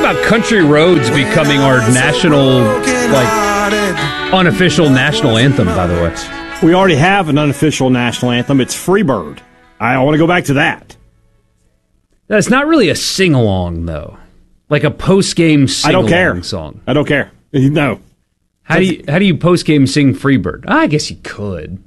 about Country Roads becoming our national, unofficial national anthem, by the way? We already have an unofficial national anthem. It's Freebird. I want to go back to that. That's not really a sing-along, though. Like a post-game sing-along song. I don't care. No. How do you post-game sing Freebird? I guess you could.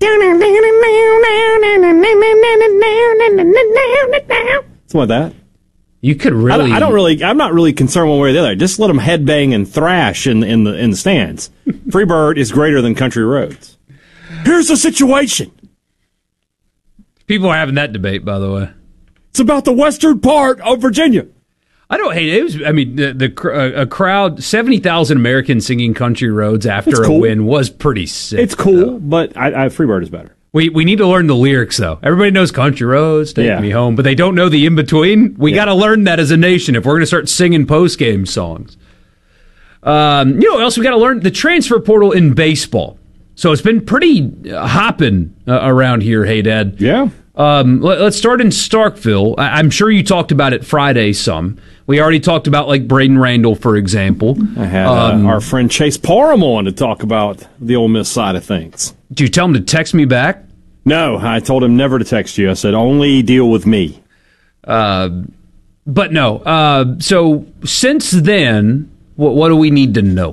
Something like that. You could really. I'm not really concerned one way or the other. Just let them headbang and thrash in the stands. Freebird is greater than Country Roads. Here's the situation. People are having that debate, by the way. It's about the western part of Virginia. I don't hate it. A crowd, 70,000 Americans singing Country Roads after a win was pretty sick. It's cool, but Freebird is better. We need to learn the lyrics, though. Everybody knows Country Roads, Take Me Home, but they don't know the in-between. We got to learn that as a nation if we're going to start singing post-game songs. You know what else? We got to learn? The transfer portal in baseball. So it's been pretty hopping around here, hey, Dad. Yeah. Let's start in Starkville. I'm sure you talked about it Friday some. We already talked about, Braden Randall, for example. I had our friend Chase Parham on to talk about the Ole Miss side of things. Did you tell him to text me back? No, I told him never to text you. I said, only deal with me. But no. So since then, what do we need to know?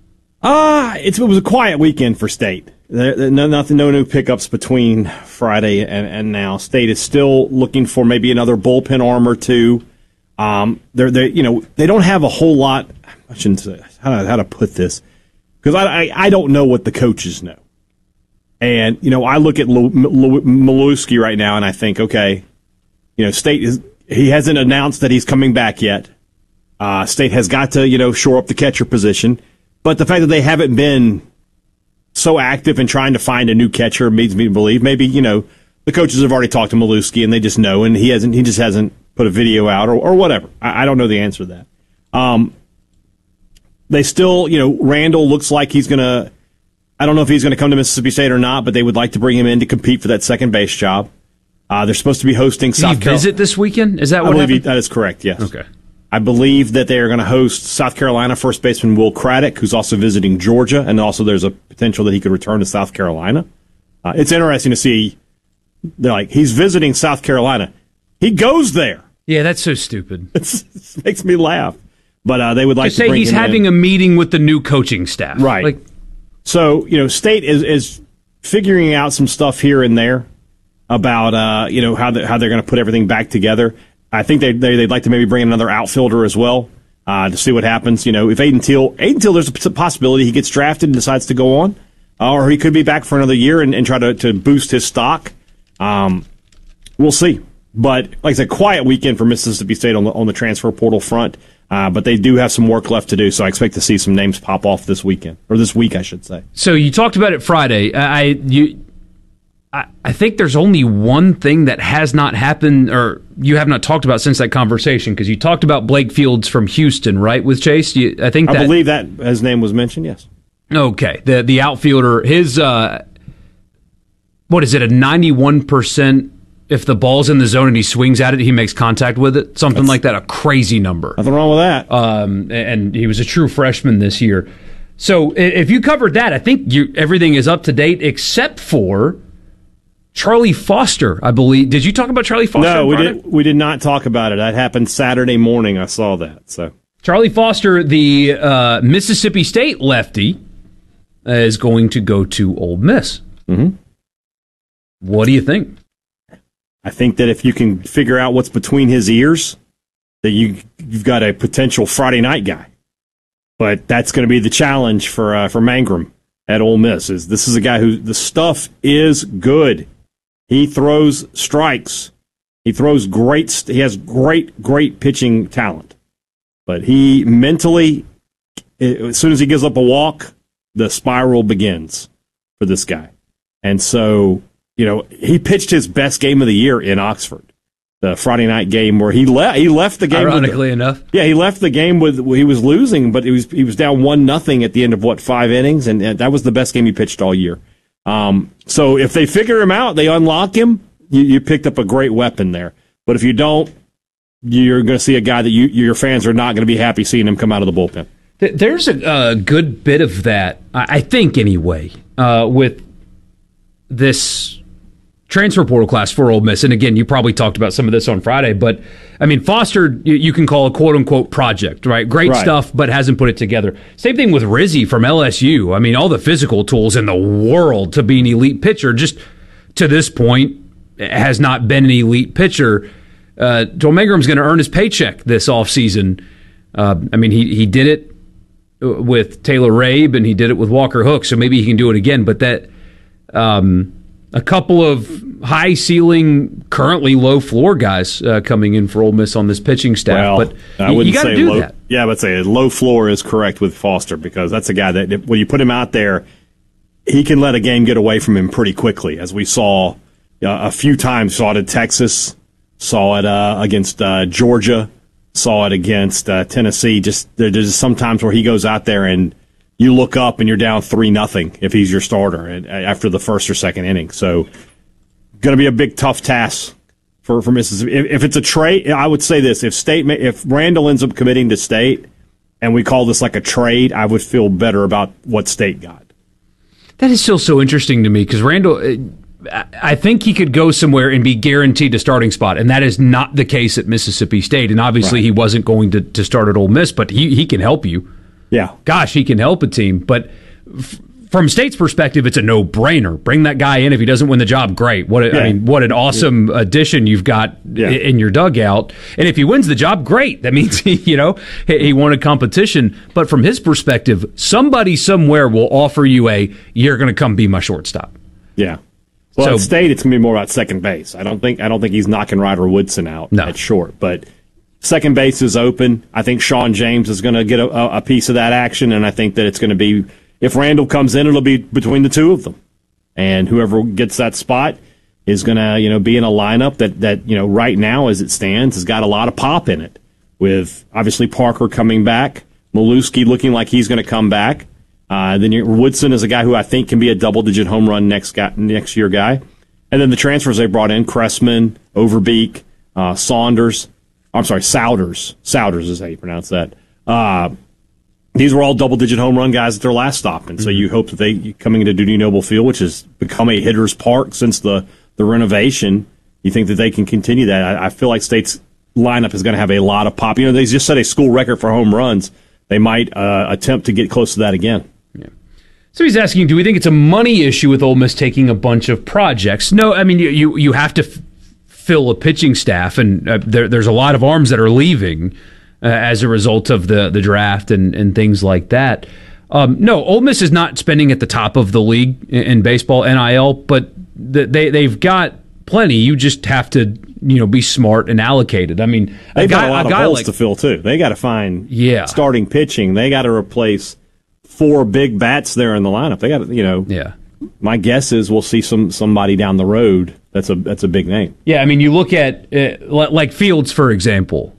It was a quiet weekend for State. No new pickups between Friday and now. State is still looking for maybe another bullpen arm or two. They don't have a whole lot. I shouldn't say how to put this, because I don't know what the coaches know. And I look at Milewski right now and I think, okay, State he hasn't announced that he's coming back yet. State has got to shore up the catcher position, but the fact that they haven't been so active in trying to find a new catcher leads me to believe maybe the coaches have already talked to Milewski and they just know, and he just hasn't put a video out or whatever. I don't know the answer to that. They still, Randall looks like he's going to, I don't know if he's going to come to Mississippi State or not, but they would like to bring him in to compete for that second base job. They're supposed to be hosting South Carolina. Visit this weekend? Is that what happened? That is correct, yes. Okay. I believe that they are going to host South Carolina first baseman Will Craddock, who's also visiting Georgia, and also there's a potential that he could return to South Carolina. It's interesting to see, he's visiting South Carolina. He goes there. Yeah, that's so stupid. It makes me laugh. But they would like to bring him in. He's having a meeting with the new coaching staff. Right. So, State is figuring out some stuff here and there about, how they're going to put everything back together. I think they'd like to maybe bring in another outfielder as well to see what happens. If Aiden Teal, there's a possibility he gets drafted and decides to go on, or he could be back for another year and try to boost his stock. We'll see. But like I said, quiet weekend for Mississippi State on the transfer portal front. But they do have some work left to do, so I expect to see some names pop off this weekend, or this week, I should say. So you talked about it Friday. I think there's only one thing that has not happened, or you have not talked about since that conversation, because you talked about Blake Fields from Houston, right, with Chase? I believe that his name was mentioned, yes. Okay. The outfielder, his, what is it, a 91%, if the ball's in the zone and he swings at it, he makes contact with it? Something like that, a crazy number. Nothing wrong with that. And he was a true freshman this year. So if you covered that, I think everything is up to date except for Charlie Foster, I believe. Did you talk about Charlie Foster? No, we did not talk about it. That happened Saturday morning. I saw that. So Charlie Foster, the Mississippi State lefty, is going to go to Ole Miss. Mm-hmm. What do you think? I think that if you can figure out what's between his ears, that you've got a potential Friday night guy. But that's going to be the challenge for Mangrum at Ole Miss. This is a guy who the stuff is good. He throws strikes. He throws great. He has great pitching talent. But he mentally, as soon as he gives up a walk, the spiral begins for this guy. And so, he pitched his best game of the year in Oxford, the Friday night game where he left the game. Ironically enough, he left the game he was losing, but he was down 1-0 at the end of 5 innings, and that was the best game he pitched all year. So if they figure him out, they unlock him. You picked up a great weapon there. But if you don't, you're going to see a guy that your fans are not going to be happy seeing him come out of the bullpen. There's a good bit of that, I think, anyway, with this transfer portal class for Ole Miss. And again, you probably talked about some of this on Friday, but I mean, Foster, you can call a quote-unquote project, right? Great stuff, but hasn't put it together. Same thing with Rizzi from LSU. I mean, all the physical tools in the world to be an elite pitcher, just to this point, has not been an elite pitcher. Joel Mangum's going to earn his paycheck this offseason. I mean, he did it with Taylor Rabe, and he did it with Walker Hook, so maybe he can do it again. But that a couple of high-ceiling, currently low-floor guys coming in for Ole Miss on this pitching staff. Well, but you got to do that. Yeah, I would say low floor is correct with Foster, because that's a guy that when you put him out there, he can let a game get away from him pretty quickly, as we saw a few times. Saw it at Texas, saw it against Georgia, saw it against Tennessee. There's some times where he goes out there and you look up and you're down 3-0 if he's your starter after the first or second inning. So, going to be a big, tough task for Mississippi. If it's a trade, I would say this: if Randall ends up committing to State, and we call this like a trade, I would feel better about what State got. That is still so interesting to me, because Randall, I think he could go somewhere and be guaranteed a starting spot, and that is not the case at Mississippi State. And obviously, he wasn't going to start at Ole Miss, but he can help you. Yeah. Gosh, he can help a team. But from State's perspective, it's a no-brainer. Bring that guy in. If he doesn't win the job, great. What an awesome addition you've got in your dugout. And if he wins the job, great. That means he won a competition. But from his perspective, somebody somewhere will offer you you're going to come be my shortstop. Yeah. Well, at State, it's going to be more about second base. I don't think he's knocking Ryder Woodson out at short, but second base is open. I think Sean James is going to get a piece of that action, and I think that it's going to be, if Randall comes in, it'll be between the two of them. And whoever gets that spot is going to, be in a lineup that right now as it stands has got a lot of pop in it, with obviously Parker coming back, Milewski looking like he's going to come back. Then Woodson is a guy who I think can be a double-digit home run next year guy. And then the transfers they brought in, Cressman, Overbeek, Souders. Souders is how you pronounce that. These were all double-digit home run guys at their last stop, and so you hope that they, coming into Dudy Noble Field, which has become a hitter's park since the renovation, you think that they can continue that. I feel like State's lineup is going to have a lot of pop. They just set a school record for home runs. They might attempt to get close to that again. Yeah. So he's asking, do we think it's a money issue with Ole Miss taking a bunch of projects? No, I mean, you have to fill a pitching staff, and there's a lot of arms that are leaving as a result of the draft and things like that. No, Ole Miss is not spending at the top of the league in baseball NIL, but they've got plenty. You just have to be smart and allocate it. I mean, they've got a lot of holes to fill too. They got to find starting pitching. They got to replace 4 big bats there in the lineup. They got to My guess is we'll see somebody down the road that's a big name. Yeah, I mean, you look at like Fields, for example.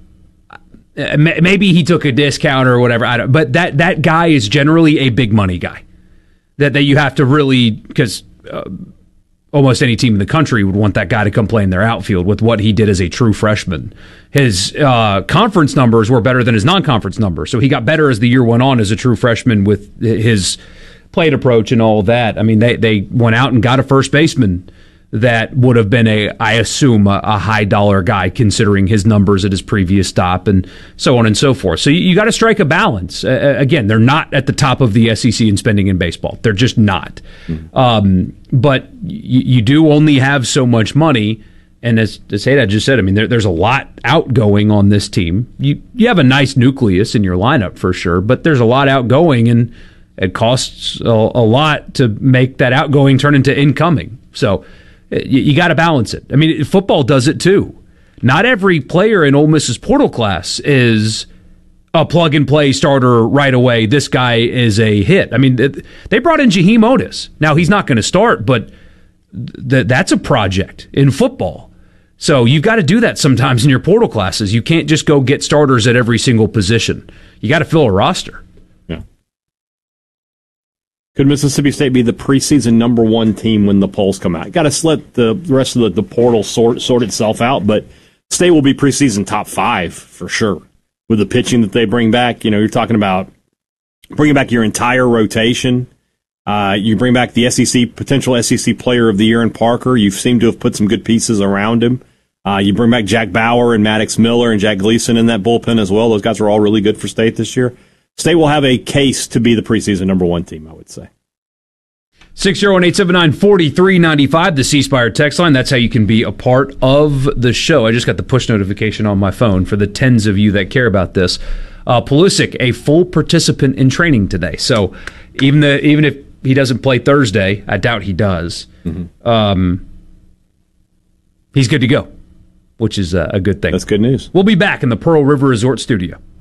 Maybe he took a discount or whatever, but that guy is generally a big money guy that you have to really, because almost any team in the country would want that guy to come play in their outfield with what he did as a true freshman. His conference numbers were better than his non-conference numbers, so he got better as the year went on as a true freshman with his plate approach and all that. I mean, they went out and got a first baseman that would have been I assume, a high-dollar guy considering his numbers at his previous stop and so on and so forth. So you got to strike a balance. Again, they're not at the top of the SEC in spending in baseball. They're just not. But you do only have so much money, and as Haydad just said, I mean, there's a lot outgoing on this team. You have a nice nucleus in your lineup for sure, but there's a lot outgoing, and it costs a lot to make that outgoing turn into incoming. So you got to balance it. I mean, football does it too. Not every player in Ole Miss's portal class is a plug-and-play starter right away. This guy is a hit. I mean, they brought in Jaheim Otis. Now, he's not going to start, but that's a project in football. So you've got to do that sometimes in your portal classes. You can't just go get starters at every single position. You got to fill a roster. Could Mississippi State be the preseason number 1 team when the polls come out? Got to let the rest of the portal sort itself out, but State will be preseason top 5 for sure with the pitching that they bring back. You're talking about bringing back your entire rotation. You bring back the potential SEC Player of the Year in Parker. You seem to have put some good pieces around him. You bring back Jack Bauer and Maddox Miller and Jack Gleason in that bullpen as well. Those guys are all really good for State this year. State will have a case to be the preseason number 1 team, I would say. 601-879-4395, the C Spire text line. That's how you can be a part of the show. I just got the push notification on my phone for the tens of you that care about this. Pulisic, a full participant in training today. So even if he doesn't play Thursday, I doubt he does, he's good to go, which is a good thing. That's good news. We'll be back in the Pearl River Resort studio.